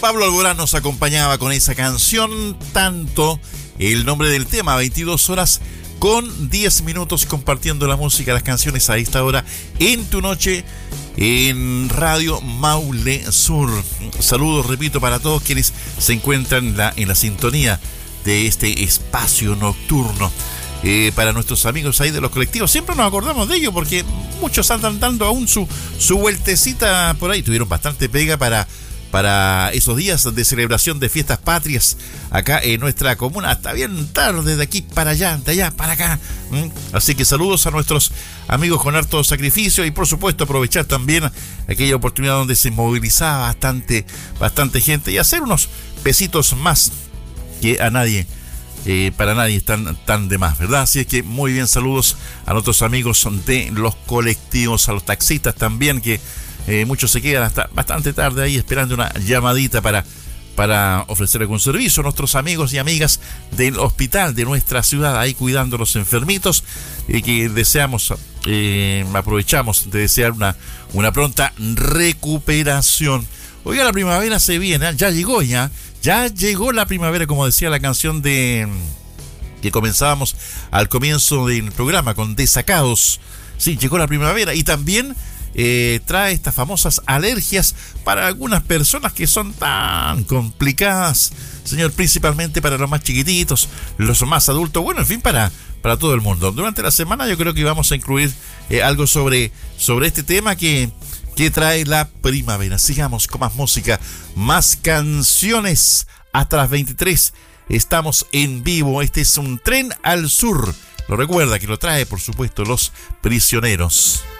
Pablo Alborán nos acompañaba con esa canción, tanto el nombre del tema, 22 horas con 10 minutos compartiendo la música, las canciones a esta hora en tu noche en Radio Maule Sur. Saludos, repito, para todos quienes se encuentran en la sintonía de este espacio nocturno. Para nuestros amigos ahí de los colectivos, siempre nos acordamos de ello porque muchos andan dando aún su vueltecita por ahí. Tuvieron bastante pega para esos días de celebración de fiestas patrias acá en nuestra comuna, hasta bien tarde, de aquí para allá, de allá para acá. Así que saludos a nuestros amigos con harto sacrificio y por supuesto aprovechar también aquella oportunidad donde se movilizaba bastante gente y hacer unos pesitos más que a nadie. Para nadie están tan de más, ¿verdad? Así es que muy bien, saludos a nuestros amigos de los colectivos, a los taxistas también, que muchos se quedan hasta bastante tarde ahí esperando una llamadita para ofrecer algún servicio. Nuestros amigos y amigas del hospital de nuestra ciudad, ahí cuidando a los enfermitos, que aprovechamos de desear una pronta recuperación. Oiga, la primavera se viene, ya llegó la primavera, como decía la canción que comenzábamos al comienzo del programa con Desacados. Sí, llegó la primavera y también trae estas famosas alergias para algunas personas que son tan complicadas, señor, principalmente para los más chiquititos, los más adultos, bueno, en fin, para todo el mundo. Durante la semana yo creo que vamos a incluir algo sobre este tema que trae la primavera. Sigamos con más música, más canciones hasta las 23. Estamos en vivo. Este es un tren al sur. Lo recuerda que lo trae, por supuesto, Los Prisioneros.